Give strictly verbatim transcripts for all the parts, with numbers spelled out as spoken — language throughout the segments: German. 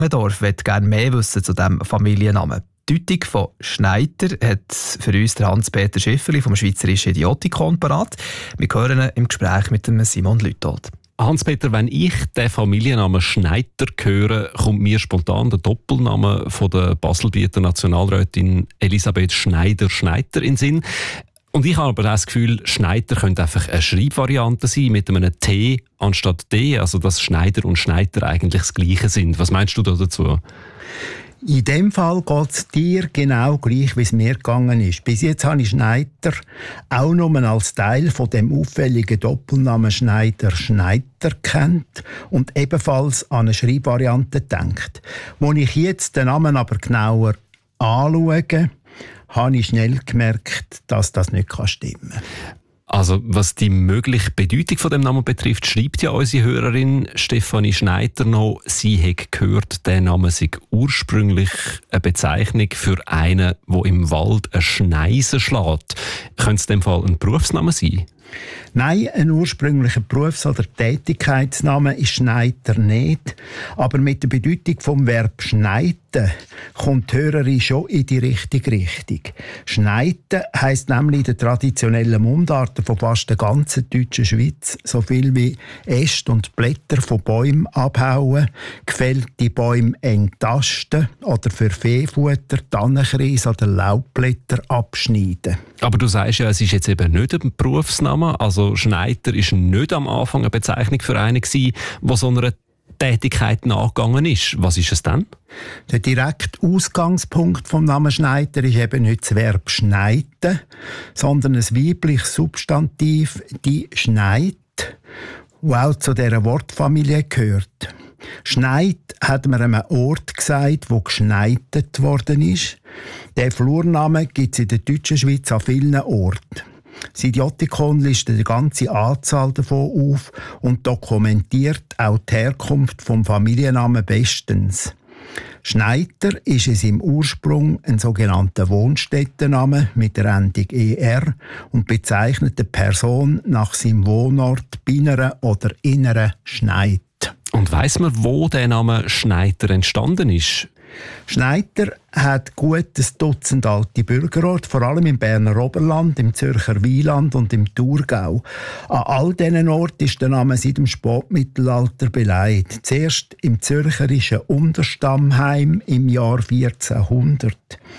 Langendorf möchte gerne mehr wissen zu diesem Familiennamen. Die Deutung von Schneider hat für uns der Hans-Peter Schifferli vom Schweizerischen Idiotikon parat. Wir hören ihn im Gespräch mit dem Simon Lütold. Hans-Peter, wenn ich den Familiennamen Schneider höre, kommt mir spontan der Doppelname von der Baselbieter Nationalrätin Elisabeth Schneider-Schneider in den Sinn. Und ich habe aber das Gefühl, Schneider könnte einfach eine Schreibvariante sein mit einem T anstatt D, also dass Schneider und Schneider eigentlich das Gleiche sind. Was meinst du da dazu? In dem Fall geht es dir genau gleich, wie es mir gegangen ist. Bis jetzt habe ich Schneider auch nur als Teil von dem auffälligen Doppelnamen Schneider-Schneider kennt und ebenfalls an eine Schreibvariante denkt. Als ich jetzt den Namen aber genauer anschaue, habe ich schnell gemerkt, dass das nicht stimmen kann. Also, was die mögliche Bedeutung von dem Namen betrifft, schreibt ja unsere Hörerin Stefanie Schneider noch, sie hätte gehört, der Name sei ursprünglich eine Bezeichnung für einen, der im Wald eine Schneise schlägt. Könnte es in dem Fall ein Berufsname sein? Nein, ein ursprünglicher Berufs- oder Tätigkeitsname ist Schneider nicht. Aber mit der Bedeutung vom Verb schneiden kommt die Hörerin schon in die richtige Richtung. Schneiden heisst nämlich in der traditionellen Mundart von fast der ganzen deutschen Schweiz so viel wie Äste und Blätter von Bäumen abhauen, gefällte Bäume eng tasten oder für Viehfutter Tannenkreis oder Laubblätter abschneiden. Aber du sagst ja, es ist jetzt eben nicht ein Berufsname, also Schneider ist nicht am Anfang eine Bezeichnung für einen gewesen, der so einer Tätigkeit nachgegangen ist. Was ist es dann? Der direkte Ausgangspunkt vom Namen Schneider ist eben nicht das Verb schneiden, sondern ein weibliches Substantiv, die schneit, das auch zu dieser Wortfamilie gehört. Schneid hat man einem Ort gesagt, wo geschneidet worden ist. Der Flurname gibt es in der deutschen Schweiz an vielen Orten. Das Idiotikon listet eine ganze Anzahl davon auf und dokumentiert auch die Herkunft vom Familiennamen bestens. Schneider ist es im Ursprung ein sogenannter Wohnstättenname mit der Endung «er» und bezeichnet eine Person nach seinem Wohnort binnen oder inneren Schneid. Und weiss man, wo der Name Schneider entstanden ist? Schneider hat gut ein Dutzend alte Bürgerorte, vor allem im Berner Oberland, im Zürcher Wieland und im Thurgau. An all diesen Orten ist der Name seit dem Spätmittelalter beleidigt. Zuerst im zürcherischen Unterstammheim im Jahr vierzehnhundert.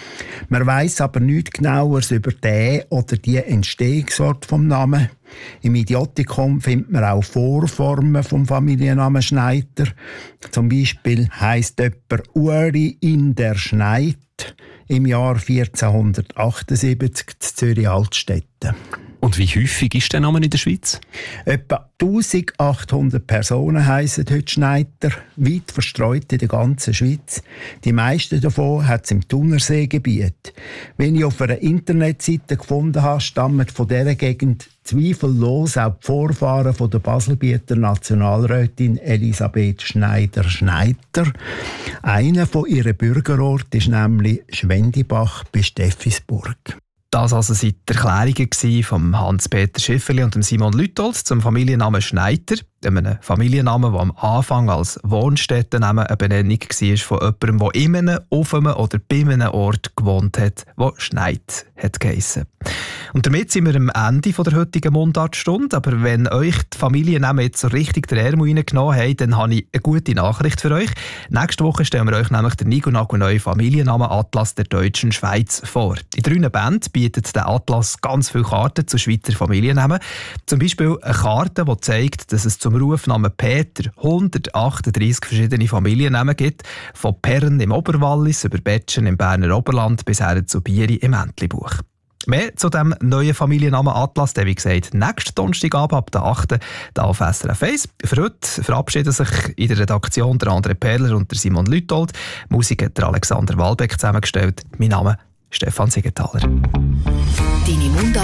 Man weiss aber nichts Genaueres über den oder die Entstehungsort vom Namen. Im Idiotikon findet man auch Vorformen vom Familiennamen Schneider. Zum Beispiel heisst jemand Uri in der Schneid im Jahr vierzehnhundertachtundsiebzig in Zürich-Altstetten. Und wie häufig ist der Name in der Schweiz? Etwa eintausendachthundert Personen heissen heute Schneider, weit verstreut in der ganzen Schweiz. Die meisten davon hat es im Thunerseegebiet. Wenn ich auf einer Internetseite gefunden habe, stammen von dieser Gegend zweifellos auch die Vorfahren von der Baselbieter Nationalrätin Elisabeth Schneider-Schneider. Einer von ihren Bürgerorten ist nämlich Schwendibach bei Steffisburg. Das also sind die Erklärungen von Hans-Peter Schifferli und Simon Lütold zum Familiennamen Schneider, einem Familiennamen, der am Anfang als Wohnstättennamen eine Benennung war von jemandem, der in einem, auf einem oder bei einem Ort gewohnt hat, der Schneid hat geheissen. Und damit sind wir am Ende der heutigen Mundartstunde. Aber wenn euch die Familiennamen jetzt so richtig den Ärmel reingenommen haben, dann habe ich eine gute Nachricht für euch. Nächste Woche stellen wir euch nämlich den Nigo-Nago neuen Familiennamen-Atlas der deutschen Schweiz vor. In drei Bänden bietet der Atlas ganz viele Karten zu Schweizer Familiennamen. Zum Beispiel eine Karte, die zeigt, dass es zum Rufnamen Peter hundertachtunddreissig verschiedene Familiennamen gibt, von Perren im Oberwallis über Betschen im Berner Oberland bis her zu Bieri im Entlebuch. Mehr zu diesem neuen Familiennamen Atlas, der wie gesagt nächsten Donnerstagabend ab der achten auf S R F eins. Für heute verabschieden sich in der Redaktion der André Perler und der Simon Lütold. Musik hat der Alexander Walbeck zusammengestellt. Mein Name ist Stefan Siegenthaler.